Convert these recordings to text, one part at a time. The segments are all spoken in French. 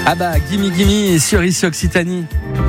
Ah bah, gimme sur Ici Occitanie.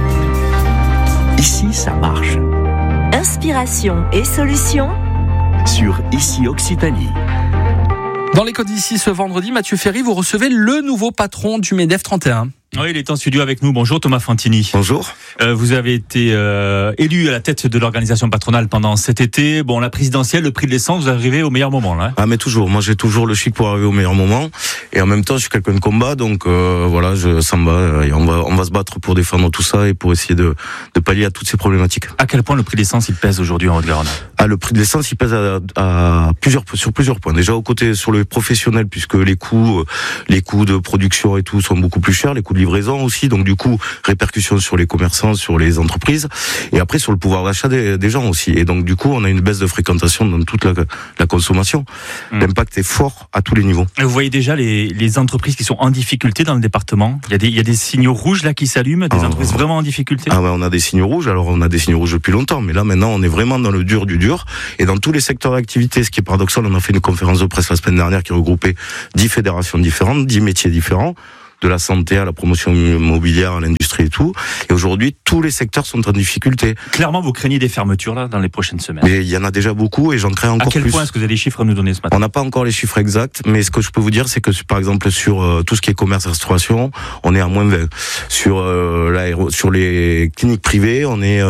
Ici, ça marche. Inspiration et solutions Sur Ici Occitanie. Dans l'écho d'ici ce vendredi, Mathieu Ferry, vous recevez le nouveau patron du MEDEF 31. Oui, il est en studio avec nous. Bonjour Thomas Fantini. Bonjour. Vous avez été élu à la tête de l'organisation patronale pendant cet été. Bon, la présidentielle, le prix de l'essence, vous arrivez au meilleur moment là. Ah mais toujours, moi j'ai toujours le chic pour arriver au meilleur moment. Et en même temps, je suis quelqu'un de combat, donc voilà, ça me va. Et on va se battre pour défendre tout ça et pour essayer de pallier à toutes ces problématiques. À quel point le prix de l'essence il pèse aujourd'hui en Haute-Garonne? Le prix de l'essence, il pèse sur plusieurs points. Déjà sur le professionnel, puisque les coûts de production et tout sont beaucoup plus chers, les coûts de livraison aussi, donc du coup répercussions sur les commerçants, sur les entreprises, et après sur le pouvoir d'achat des gens aussi. Et donc du coup, on a une baisse de fréquentation dans toute la consommation. L'impact est fort à tous les niveaux. Vous voyez déjà les entreprises qui sont en difficulté dans le département. Il y a des signaux rouges là qui s'allument, des entreprises vraiment en difficulté. On a des signaux rouges. Alors on a des signaux rouges depuis longtemps, mais là maintenant on est vraiment dans le dur du dur. Et dans tous les secteurs d'activité, ce qui est paradoxal, on a fait une conférence de presse la semaine dernière qui regroupait 10 fédérations différentes, 10 métiers différents, de la santé à la promotion immobilière, à l'industrie et tout. Et aujourd'hui, tous les secteurs sont en difficulté. Clairement, vous craignez des fermetures là dans les prochaines semaines. Mais il y en a déjà beaucoup et j'en crains encore plus. À quel point est-ce que vous avez des chiffres à nous donner ce matin? On n'a pas encore les chiffres exacts, mais ce que je peux vous dire, c'est que par exemple sur tout ce qui est commerce et restauration, on est à moins 20. Sur les cliniques privées, on est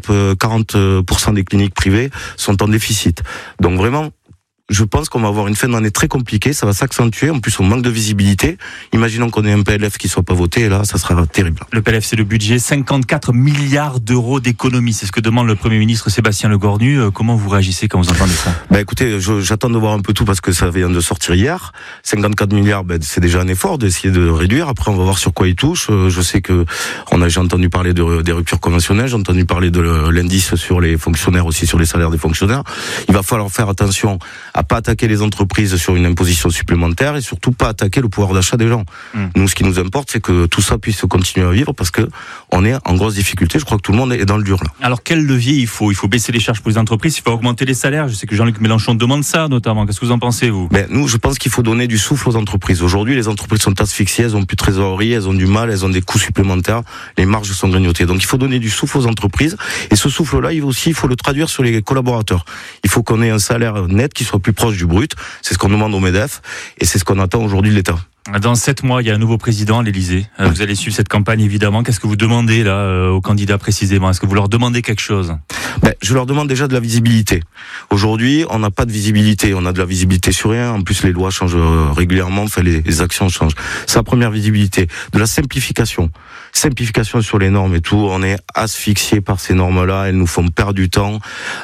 40% des cliniques privées sont en déficit. Donc vraiment, je pense qu'on va avoir une fin d'année très compliquée, ça va s'accentuer, en plus on manque de visibilité. Imaginons qu'on ait un PLF qui soit pas voté, et là ça sera terrible. Le PLF c'est le budget, 54 milliards d'euros d'économies, c'est ce que demande le Premier ministre Sébastien Lecornu. Comment vous réagissez quand vous entendez ça? Écoutez, j'attends de voir un peu tout parce que ça vient de sortir hier. 54 milliards, c'est déjà un effort d'essayer de réduire, après on va voir sur quoi il touche. Je sais que j'ai entendu parler des ruptures conventionnelles, j'ai entendu parler de l'indice sur les fonctionnaires aussi, sur les salaires des fonctionnaires. Il va falloir faire attention à pas attaquer les entreprises sur une imposition supplémentaire et surtout pas attaquer le pouvoir d'achat des gens. Nous, ce qui nous importe, c'est que tout ça puisse continuer à vivre parce que on est en grosse difficulté. Je crois que tout le monde est dans le dur là. Alors quel levier il faut baisser les charges pour les entreprises, il faut augmenter les salaires. Je sais que Jean-Luc Mélenchon demande ça notamment. Qu'est-ce que vous en pensez vous? Nous, je pense qu'il faut donner du souffle aux entreprises. Aujourd'hui, les entreprises sont asphyxiées, elles ont plus de trésorerie, elles ont du mal, elles ont des coûts supplémentaires, les marges sont grignotées. Donc il faut donner du souffle aux entreprises et ce souffle-là, il faut le traduire sur les collaborateurs. Il faut qu'on ait un salaire net qui soit plus proche du brut. C'est ce qu'on demande au MEDEF et c'est ce qu'on attend aujourd'hui de l'État. Dans 7 mois, il y a un nouveau président à l'Élysée. Vous allez suivre cette campagne évidemment. Qu'est-ce que vous demandez là aux candidats précisément? Est-ce que vous leur demandez quelque chose? Je leur demande déjà de la visibilité. Aujourd'hui, on n'a pas de visibilité. On a de la visibilité sur rien. En plus, les lois changent régulièrement. Les actions changent. C'est la première visibilité. De la simplification. Simplification sur les normes et tout. On est asphyxié par ces normes-là. Elles nous font perdre du temps.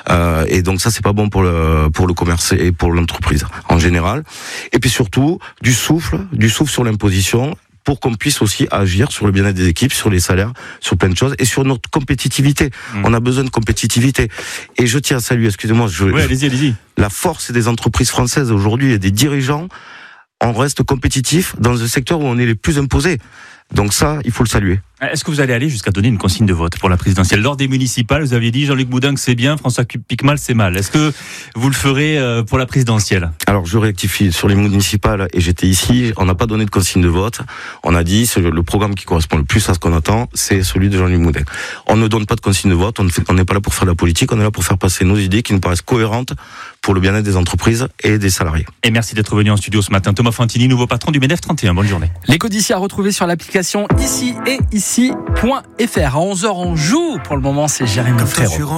Et donc ça, c'est pas bon pour le commerce et pour l'entreprise en général. Et puis surtout, du souffle sur l'imposition pour qu'on puisse aussi agir sur le bien-être des équipes, sur les salaires, sur plein de choses et sur notre compétitivité. On a besoin de compétitivité. Et je tiens à saluer, excusez-moi, Oui, allez-y. La force des entreprises françaises aujourd'hui et des dirigeants, on reste compétitif dans un secteur où on est les plus imposés. Donc ça, il faut le saluer. Est-ce que vous allez aller jusqu'à donner une consigne de vote pour la présidentielle? Lors des municipales, vous aviez dit Jean-Luc Boudin que c'est bien, François Piquemal c'est mal. Est-ce que vous le ferez pour la présidentielle? Alors je rectifie, sur les municipales, et j'étais ici, on n'a pas donné de consigne de vote. On a dit, le programme qui correspond le plus à ce qu'on attend, c'est celui de Jean-Luc Boudin. On ne donne pas de consigne de vote, on n'est pas là pour faire de la politique, on est là pour faire passer nos idées qui nous paraissent cohérentes pour le bien-être des entreprises et des salariés. Et merci d'être venu en studio ce matin. Thomas Fantini, nouveau patron du MEDEF 31. Bonne journée. L'écho d'ici à retrouver sur l'application ici et ici.fr. À 11h, on joue. Pour le moment, c'est Jérémy Frérot.